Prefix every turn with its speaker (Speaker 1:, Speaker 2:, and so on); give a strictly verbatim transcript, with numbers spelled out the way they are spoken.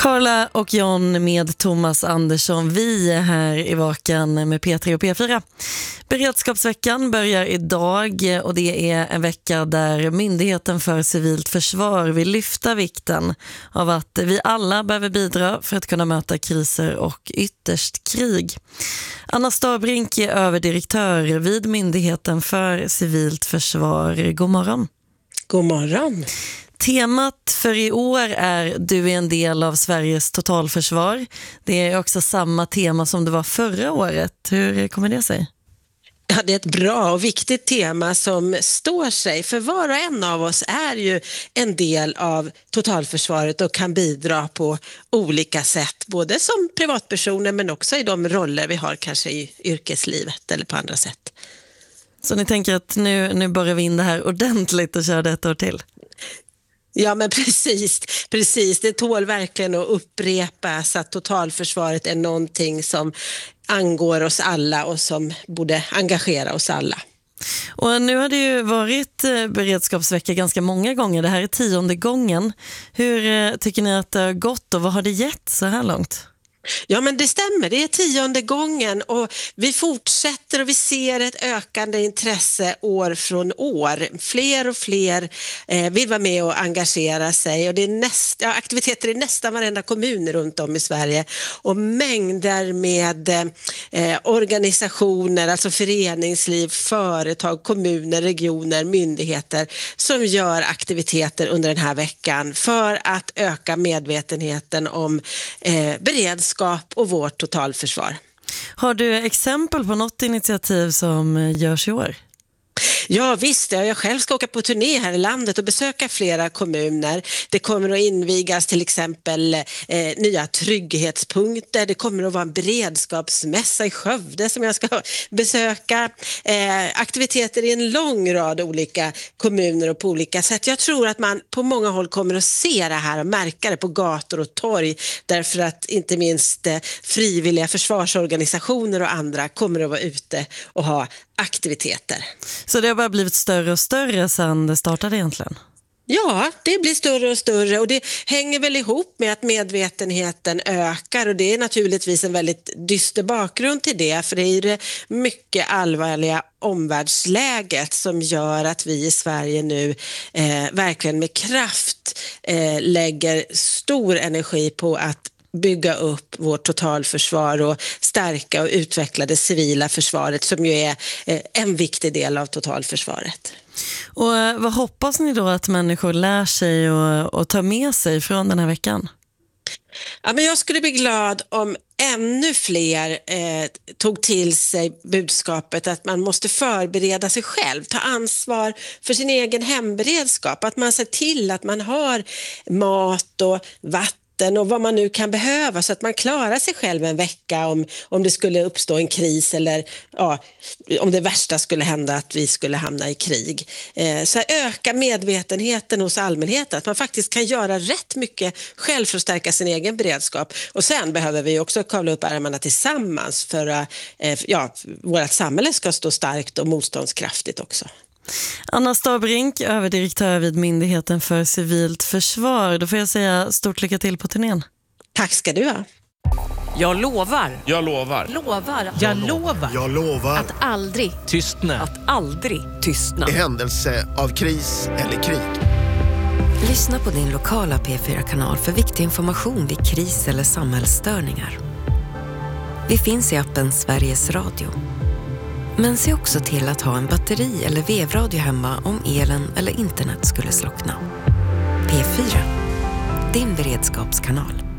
Speaker 1: Carla och John med Thomas Andersson. Vi är här i Vakan med P tre och P fyra. Beredskapsveckan börjar idag och det är en vecka där Myndigheten för civilt försvar vill lyfta vikten av att vi alla behöver bidra för att kunna möta kriser och ytterst krig. Anna Starbrink är överdirektör vid Myndigheten för civilt försvar. God morgon.
Speaker 2: God morgon.
Speaker 1: Temat för i år är du är en del av Sveriges totalförsvar. Det är också samma tema som det var förra året. Hur kommer det sig?
Speaker 2: Ja, det är ett bra och viktigt tema som står sig. För var och en av oss är ju en del av totalförsvaret och kan bidra på olika sätt. Både som privatpersoner men också i de roller vi har kanske i yrkeslivet eller på andra sätt.
Speaker 1: Så ni tänker att nu, nu börjar vi in det här ordentligt och kör det ett år till?
Speaker 2: Ja, men precis, precis. Det tål verkligen att upprepas att totalförsvaret är någonting som angår oss alla och som borde engagera oss alla.
Speaker 1: Och nu har det ju varit beredskapsvecka ganska många gånger. Det här är tionde gången. Hur tycker ni att det har gått och vad har det gett så här långt?
Speaker 2: Ja, men det stämmer. Det är tionde gången och vi fortsätter och vi ser ett ökande intresse år från år. Fler och fler eh, vill vara med och engagera sig och det är näst, ja, aktiviteter i nästan varenda kommun runt om i Sverige och mängder med eh, organisationer, alltså föreningsliv, företag, kommuner, regioner, myndigheter som gör aktiviteter under den här veckan för att öka medvetenheten om eh, beredskap och vårt totalförsvar.
Speaker 1: Har du exempel på något initiativ som görs i år?
Speaker 2: Ja visst, jag själv ska åka på turné här i landet och besöka flera kommuner. Det kommer att invigas till exempel eh, nya trygghetspunkter. Det kommer att vara en beredskapsmässa i Skövde som jag ska besöka. Eh, aktiviteter i en lång rad olika kommuner och på olika sätt. Jag tror att man på många håll kommer att se det här och märka det på gator och torg. Därför att inte minst eh, frivilliga försvarsorganisationer och andra kommer att vara ute och ha aktiviteter.
Speaker 1: Så det har bara blivit större och större sedan det startade egentligen?
Speaker 2: Ja, det blir större och större och det hänger väl ihop med att medvetenheten ökar och det är naturligtvis en väldigt dyster bakgrund till det för det är det mycket allvarliga omvärldsläget som gör att vi i Sverige nu eh, verkligen med kraft eh, lägger stor energi på att bygga upp vårt totalförsvar och stärka och utveckla det civila försvaret som ju är en viktig del av totalförsvaret.
Speaker 1: Och vad hoppas ni då att människor lär sig och, och tar med sig från den här veckan?
Speaker 2: Ja, men jag skulle bli glad om ännu fler eh, tog till sig budskapet att man måste förbereda sig själv, ta ansvar för sin egen hemberedskap, att man ser till att man har mat och vatten och vad man nu kan behöva så att man klarar sig själv en vecka om, om det skulle uppstå en kris eller ja, om det värsta skulle hända att vi skulle hamna i krig. Eh, så öka medvetenheten hos allmänheten att man faktiskt kan göra rätt mycket själv för att stärka sin egen beredskap. Och sen behöver vi också kavla upp ärmarna tillsammans för att eh, ja, vårt samhälle ska stå starkt och motståndskraftigt också.
Speaker 1: Anna Starbrink, överdirektör vid Myndigheten för civilt försvar. Då får jag säga stort lycka till på turnén.
Speaker 2: Tack ska du ha.
Speaker 3: Jag lovar.
Speaker 4: Jag lovar.
Speaker 3: Lovar.
Speaker 5: Jag lovar.
Speaker 6: Jag lovar.
Speaker 5: Att aldrig
Speaker 3: Tystna. Att aldrig tystna.
Speaker 6: I händelse av kris eller krig.
Speaker 7: Lyssna på din lokala P fyra-kanal för viktig information vid kris eller samhällsstörningar. Vi finns i appen Sveriges Radio. Men se också till att ha en batteri- eller vevradio hemma om elen eller internet skulle slockna. P fyra, din beredskapskanal.